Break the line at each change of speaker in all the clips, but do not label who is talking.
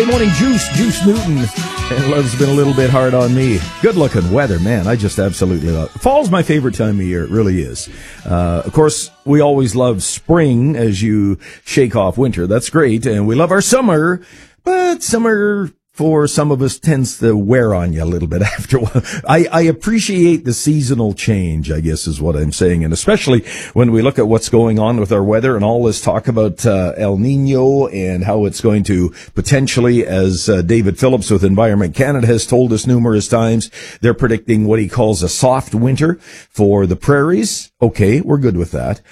Good morning, Juice Newton. And love's been a little bit hard on me. Good looking weather, man. I just absolutely love it. Fall's my favorite time of year. It really is. Of course, we always love spring as you shake off winter. That's great. And we love our summer, but summer for some of us tends to wear on you a little bit after a while. I appreciate the seasonal change, I guess is what I'm saying. And especially when we look at what's going on with our weather and all this talk about El Nino and how it's going to potentially, as David Phillips with Environment Canada has told us numerous times, they're predicting what he calls a soft winter for the prairies. Okay, we're good with that.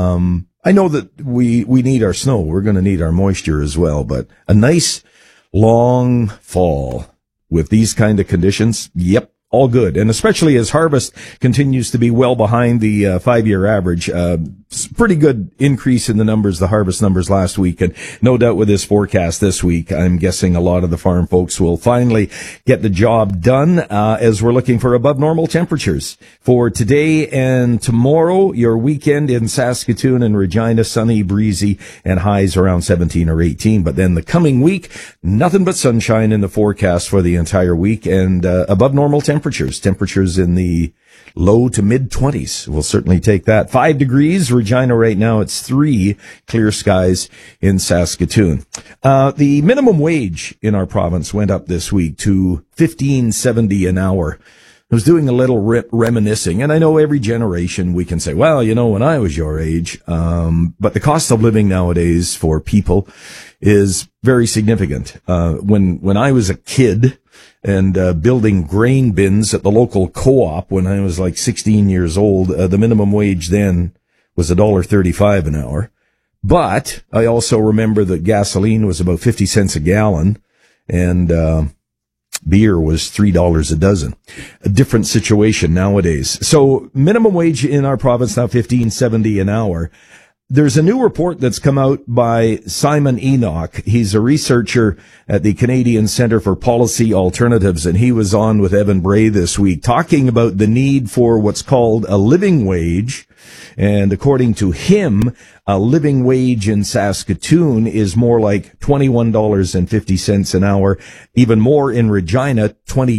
I know that we need our snow. We're going to need our moisture as well, but a nice long fall with these kind of conditions, yep, all good. And especially as harvest continues to be well behind the 5-year average, pretty good increase in the numbers, the harvest numbers last week. And no doubt with this forecast this week, I'm guessing a lot of the farm folks will finally get the job done, as we're looking for above normal temperatures for today and tomorrow. Your weekend in Saskatoon and Regina, sunny, breezy, and highs around 17 or 18. But then the coming week, nothing but sunshine in the forecast for the entire week and above normal temperatures in the low to mid 20s. We'll certainly take that. 5 degrees, Regina right now. It's 3, clear skies in Saskatoon. The minimum wage in our province went up this week to $15.70 an hour. I was doing a little reminiscing, and I know every generation we can say, well, you know, when I was your age, but the cost of living nowadays for people is very significant. When I was a kid and building grain bins at the local co-op when I was like 16 years old, the minimum wage then was $1.35 an hour. But I also remember that gasoline was about 50 cents a gallon, and beer was $3 a dozen. A different situation nowadays. So minimum wage in our province now $15.70 an hour. There's a new report that's come out by Simon Enoch. He's a researcher at the Canadian Centre for Policy Alternatives, and he was on with Evan Bray this week talking about the need for what's called a living wage. And according to him, a living wage in Saskatoon is more like $21.50 an hour, even more in Regina,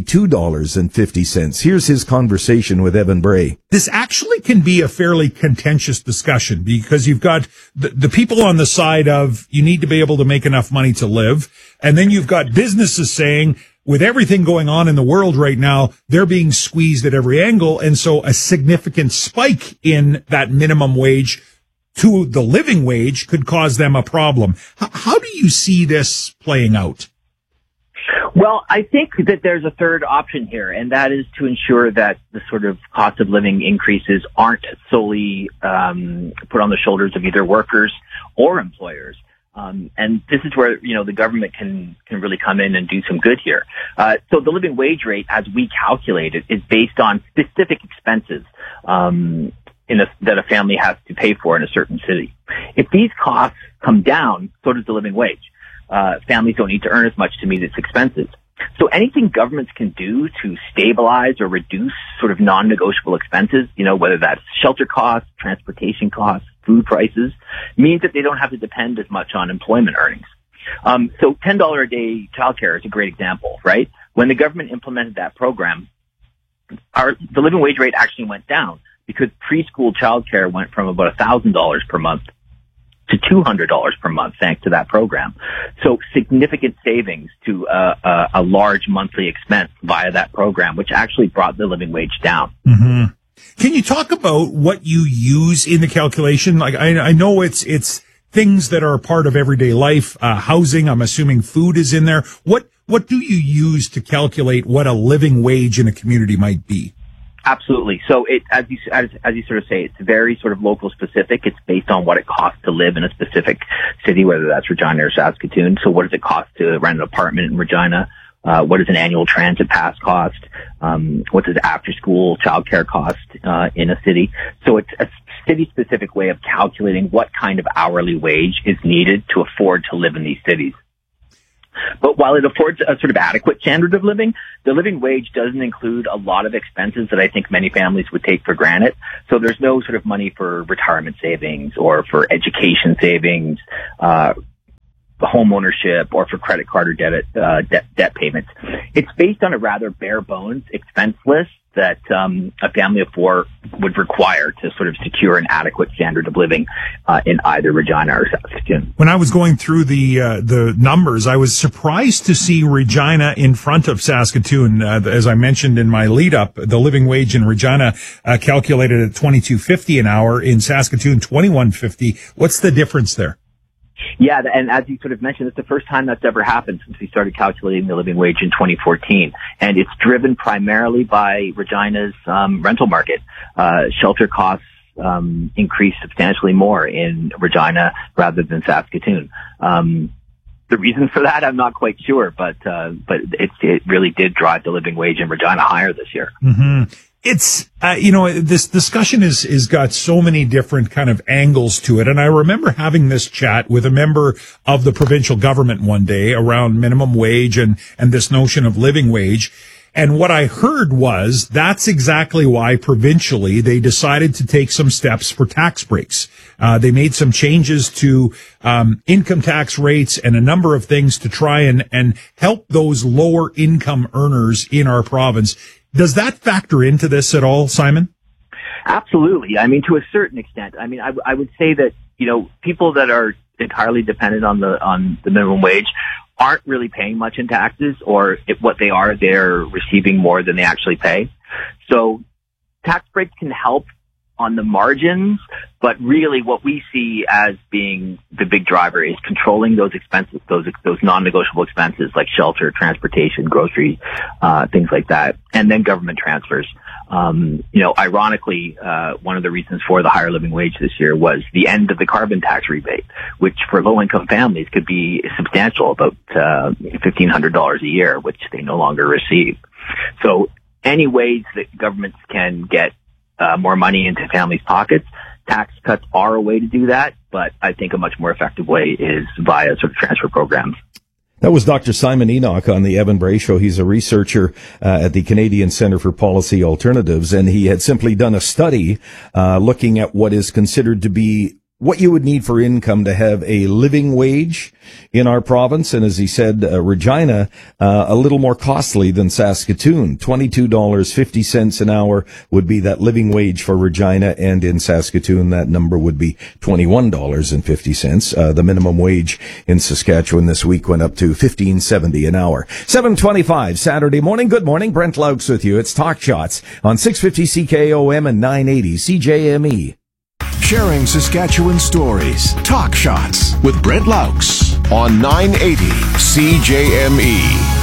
$22.50. Here's his conversation with Evan Bray.
This actually can be a fairly contentious discussion because you've got the people on the side of you need to be able to make enough money to live. And then you've got businesses saying, with everything going on in the world right now, they're being squeezed at every angle. And so a significant spike in that minimum wage to the living wage could cause them a problem. How do you see this playing out?
Well, I think that there's a third option here, and that is to ensure that the sort of cost of living increases aren't solely put on the shoulders of either workers or employers. And this is where, you know, the government can really come in and do some good here. So the living wage rate, as we calculate it, is based on specific expenses that a family has to pay for in a certain city. If these costs come down, so does the living wage. Families don't need to earn as much to meet its expenses. So anything governments can do to stabilize or reduce sort of non-negotiable expenses, you know, whether that's shelter costs, transportation costs, food prices, means that they don't have to depend as much on employment earnings. So $10 a day childcare is a great example, right? When the government implemented that program, the living wage rate actually went down because preschool childcare went from about $1,000 per month to $200 per month, thanks to that program. So significant savings to a large monthly expense via that program, which actually brought the living wage down.
Mm-hmm. Can you talk about what you use in the calculation? Like, I know it's things that are a part of everyday life, housing. I'm assuming food is in there. What do you use to calculate what a living wage in a community might be?
Absolutely. So as you sort of say, it's very sort of local specific. It's based on what it costs to live in a specific city, whether that's Regina or Saskatoon. So what does it cost to rent an apartment in Regina? What does an annual transit pass cost? What does after school childcare cost in a city? So it's a city specific way of calculating what kind of hourly wage is needed to afford to live in these cities. But while it affords a sort of adequate standard of living, the living wage doesn't include a lot of expenses that I think many families would take for granted. So there's no sort of money for retirement savings or for education savings, home ownership or for credit card or debt payments. It's based on a rather bare bones expense list that a family of four would require to sort of secure an adequate standard of living in either Regina or Saskatoon.
When I was going through the numbers, I was surprised to see Regina in front of Saskatoon. As I mentioned in my lead up, the living wage in Regina calculated at $22.50 an hour. In Saskatoon, $21.50. What's the difference there?
Yeah, and as you sort of mentioned, it's the first time that's ever happened since we started calculating the living wage in 2014. And it's driven primarily by Regina's rental market. Shelter costs increased substantially more in Regina rather than Saskatoon. The reason for that, I'm not quite sure, but it really did drive the living wage in Regina higher this year.
Mm-hmm. It's, this discussion is got so many different kind of angles to it. And I remember having this chat with a member of the provincial government one day around minimum wage and this notion of living wage. And what I heard was that's exactly why provincially they decided to take some steps for tax breaks. They made some changes to income tax rates and a number of things to try and help those lower income earners in our province. Does that factor into this at all, Simon?
Absolutely. I mean, to a certain extent. I mean, I would say that, people that are entirely dependent on the minimum wage aren't really paying much in taxes, or if what they are, they're receiving more than they actually pay. So tax breaks can help on the margins, but really what we see as being the big driver is controlling those expenses, those non-negotiable expenses like shelter, transportation, groceries, things like that, and then government transfers. Ironically, one of the reasons for the higher living wage this year was the end of the carbon tax rebate, which for low-income families could be substantial, about $1,500 a year, which they no longer receive. So any ways that governments can get more money into families' pockets, tax cuts are a way to do that, but I think a much more effective way is via sort of transfer programs.
That was Dr. Simon Enoch on the Evan Bray Show. He's a researcher at the Canadian Centre for Policy Alternatives, and he had simply done a study looking at what is considered to be what you would need for income to have a living wage in our province. And as he said, Regina, a little more costly than Saskatoon. $22.50 an hour would be that living wage for Regina. And in Saskatoon, that number would be $21.50. The minimum wage in Saskatchewan this week went up to $15.70 an hour. 7:25 Saturday morning. Good morning. Brent Laux with you. It's Talk Shots on 650 CKOM and 980 CJME.
Sharing Saskatchewan stories. Talk Shots with Brent Laux on 980 CJME.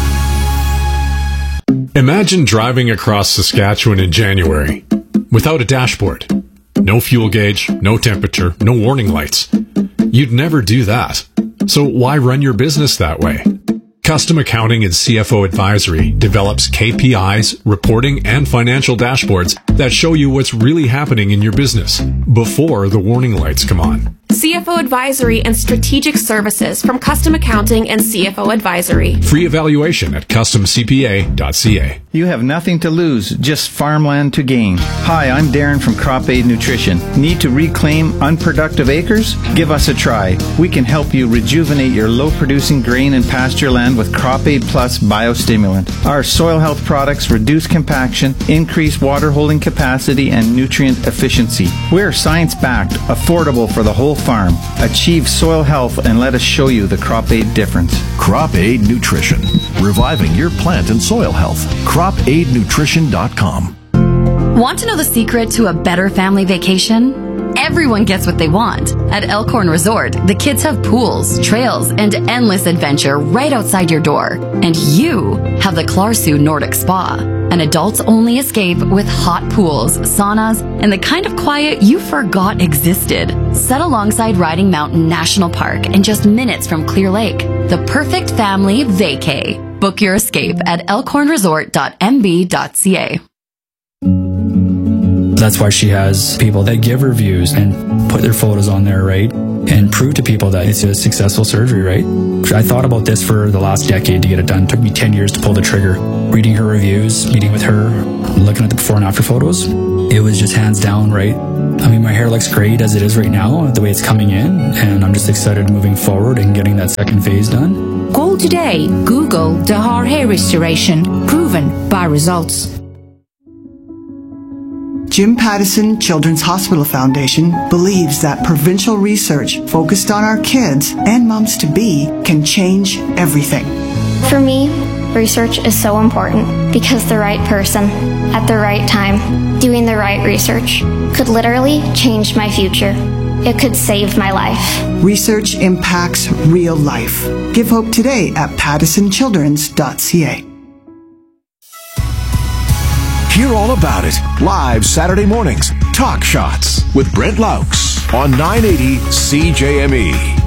Imagine driving across Saskatchewan in January without a dashboard. No fuel gauge, no temperature, no warning lights. You'd never do that. So why run your business that way? Custom Accounting and CFO Advisory develops KPIs, reporting, and financial dashboards that show you what's really happening in your business before the warning lights come on.
CFO Advisory and Strategic Services from Custom Accounting and CFO Advisory.
Free evaluation at customcpa.ca.
You have nothing to lose, just farmland to gain. Hi, I'm Darren from Crop Aid Nutrition. Need to reclaim unproductive acres? Give us a try. We can help you rejuvenate your low-producing grain and pasture land with Crop Aid Plus biostimulant. Our soil health products reduce compaction, increase water holding capacity, and nutrient efficiency. We're science-backed, affordable for the whole farm. Achieve soil health and let us show you the Crop Aid difference.
Crop Aid Nutrition, reviving your plant and soil health. CropAidNutrition.com.
Want to know the secret to a better family vacation? Everyone gets what they want. At Elkhorn Resort, the kids have pools, trails, and endless adventure right outside your door. And you have the Klarsu Nordic Spa, an adults-only escape with hot pools, saunas, and the kind of quiet you forgot existed. Set alongside Riding Mountain National Park and just minutes from Clear Lake. The perfect family vacay. Book your escape at elkhornresort.mb.ca.
That's why she has people that give reviews and put their photos on there, right? And prove to people that it's a successful surgery, right? I thought about this for the last decade to get it done. It took me 10 years to pull the trigger. Reading her reviews, meeting with her, looking at the before and after photos, it was just hands down right. I mean, my hair looks great as it is right now, the way it's coming in, and I'm just excited moving forward and getting that second phase done.
Call today. Google Dahar Hair Restoration, proven by results.
Jim Pattison Children's Hospital Foundation believes that provincial research focused on our kids and moms-to-be can change everything.
For me, research is so important because the right person at the right time doing the right research could literally change my future. It could save my life.
Research impacts real life. Give hope today at pattisonchildrens.ca.
Hear all about it live Saturday mornings. Talk Shots with Brent Laux on 980 CJME.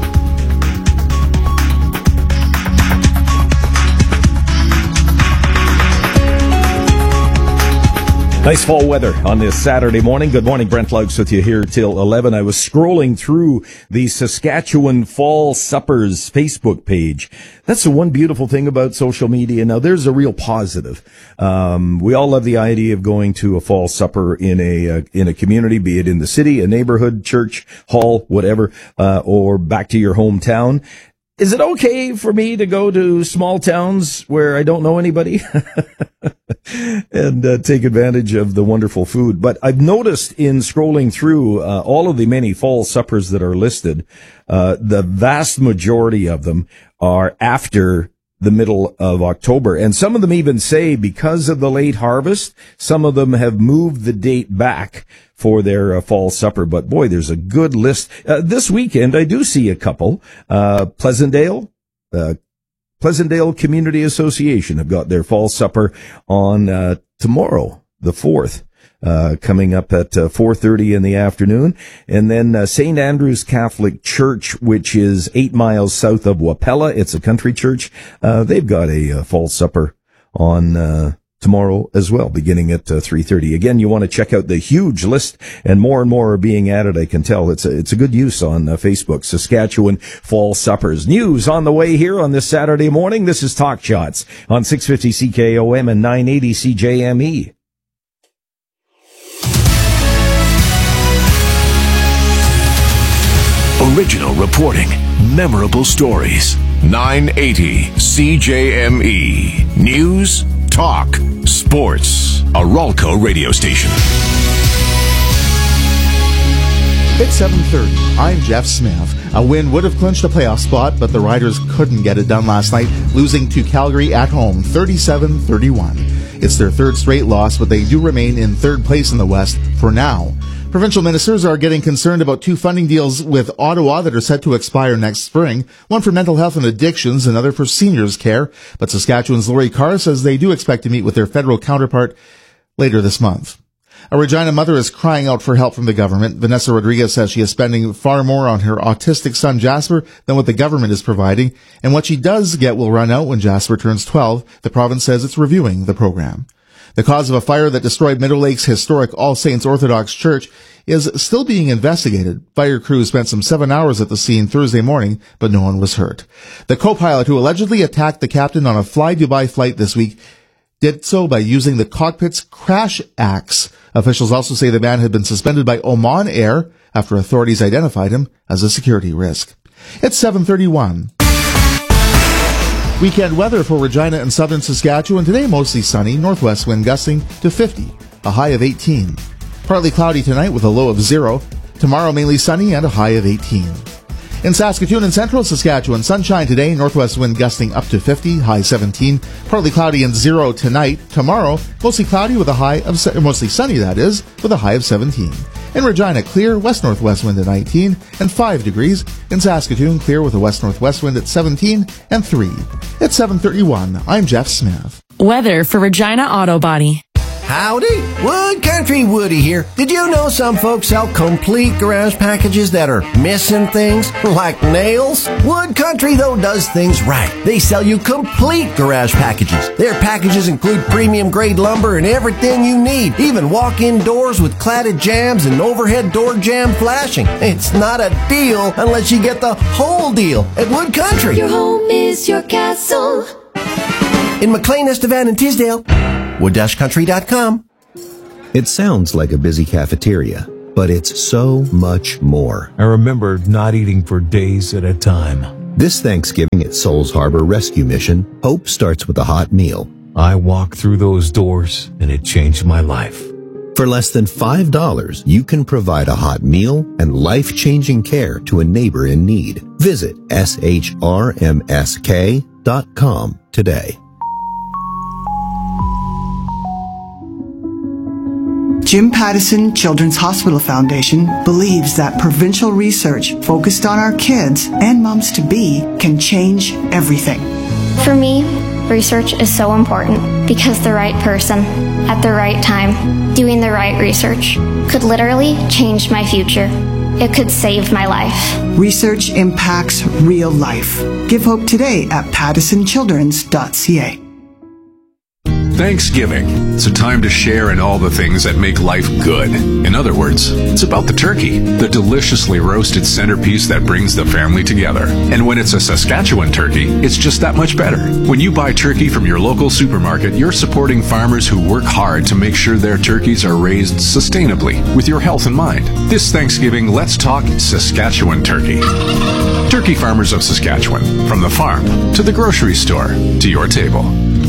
Nice fall weather on this Saturday morning. Good morning, Brent Laux with you here till 11. I was scrolling through the Saskatchewan Fall Suppers Facebook page. That's the one beautiful thing about social media. Now, there's a real positive. We all love the idea of going to a fall supper in a community, be it in the city, a neighborhood, church, hall, whatever, or back to your hometown. Is it okay for me to go to small towns where I don't know anybody and take advantage of the wonderful food? But I've noticed in scrolling through all of the many fall suppers that are listed, the vast majority of them are after the middle of October. And some of them even say because of the late harvest, some of them have moved the date back for their fall supper. But boy, there's a good list. This weekend, I do see a couple. Pleasantdale Community Association have got their fall supper on tomorrow, the 4th. Coming up at 4:30 in the afternoon. And then St. Andrew's Catholic Church, which is 8 miles south of Wapella. It's a country church. They've got a fall supper on tomorrow as well, beginning at 3:30. Again, you want to check out the huge list, and more are being added, I can tell. It's a good use on Facebook. Saskatchewan Fall Suppers. News on the way here on this Saturday morning. This is Talk Shots on 650 CKOM and 980 CJME.
Original reporting, memorable stories. 980 CJME. News, talk, sports. A Ralco radio station.
It's 7:30. I'm Jeff Smith. A win would have clinched a playoff spot, but the Riders couldn't get it done last night, losing to Calgary at home 37-31. It's their third straight loss, but they do remain in third place in the West for now. Provincial ministers are getting concerned about two funding deals with Ottawa that are set to expire next spring, one for mental health and addictions, another for seniors care. But Saskatchewan's Lori Carr says they do expect to meet with their federal counterpart later this month. A Regina mother is crying out for help from the government. Vanessa Rodriguez says she is spending far more on her autistic son Jasper than what the government is providing, and what she does get will run out when Jasper turns 12. The province says it's reviewing the program. The cause of a fire that destroyed Middle Lake's historic All Saints Orthodox Church is still being investigated. Fire crews spent some 7 hours at the scene Thursday morning, but no one was hurt. The co-pilot who allegedly attacked the captain on a Fly Dubai flight this week did so by using the cockpit's crash axe. Officials also say the man had been suspended by Oman Air after authorities identified him as a security risk. It's 7:31. Weekend weather for Regina and southern Saskatchewan. Today, mostly sunny, northwest wind gusting to 50, a high of 18. Partly cloudy tonight with a low of 0. Tomorrow, mainly sunny and a high of 18. In Saskatoon and central Saskatchewan, sunshine today, northwest wind gusting up to 50, high 17. Partly cloudy and 0 tonight. Tomorrow, mostly cloudy with a high of, mostly sunny that is, with a high of 17. In Regina, clear, west-northwest wind at 19 and 5 degrees. In Saskatoon, clear with a west-northwest wind at 17 and 3. It's 7:31. I'm Jeff Smith.
Weather for Regina Auto Body.
Howdy, Wood Country Woody here. Did you know some folks sell complete garage packages that are missing things, like nails? Wood Country, though, does things right. They sell you complete garage packages. Their packages include premium grade lumber and everything you need, even walk-in doors with cladded jambs and overhead door jamb flashing. It's not a deal unless you get the whole deal at Wood Country.
Your home is your castle.
In McLean, Estevan, and Tisdale, wood-country.com.
It sounds like a busy cafeteria, but it's so much more.
I remember not eating for days at a time.
This Thanksgiving at Souls Harbor Rescue Mission, hope starts with a hot meal.
I walked through those doors, and it changed my life.
For less than $5, you can provide a hot meal and life-changing care to a neighbor in need. Visit shrmsk.com today.
Jim Pattison Children's Hospital Foundation believes that provincial research focused on our kids and moms-to-be can change everything.
For me, research is so important because the right person at the right time doing the right research could literally change my future. It could save my life.
Research impacts real life. Give hope today at pattisonchildrens.ca.
Thanksgiving. It's a time to share in all the things that make life good. In other words, it's about the turkey, the deliciously roasted centerpiece that brings the family together. And when it's a Saskatchewan turkey, it's just that much better. When you buy turkey from your local supermarket, you're supporting farmers who work hard to make sure their turkeys are raised sustainably with your health in mind. This Thanksgiving, let's talk Saskatchewan turkey. Turkey farmers of Saskatchewan, from the farm to the grocery store to your table.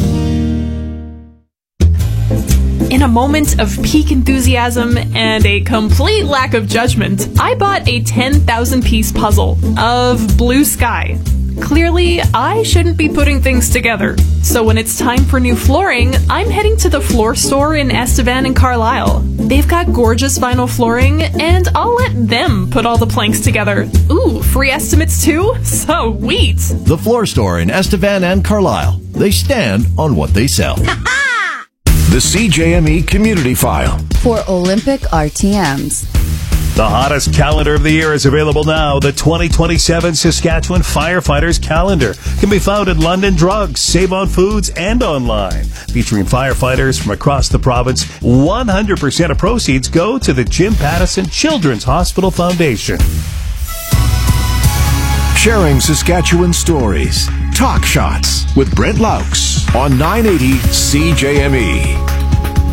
In a moment of peak enthusiasm and a complete lack of judgment, I bought a 10,000-piece puzzle of blue sky. Clearly, I shouldn't be putting things together. So when it's time for new flooring, I'm heading to the floor store in Estevan and Carlisle. They've got gorgeous vinyl flooring, and I'll let them put all the planks together. Ooh, free estimates too? Sweet!
The floor store in Estevan and Carlisle. They stand on what they sell.
The CJME Community File
for Olympic RTMs.
The hottest calendar of the year is available now. The 2027 Saskatchewan Firefighters Calendar can be found at London Drugs, Save On Foods, and online. Featuring firefighters from across the province, 100% of proceeds go to the Jim Pattison Children's Hospital Foundation.
Sharing Saskatchewan stories. Talk Shots with Brent Laux on 980 CJME.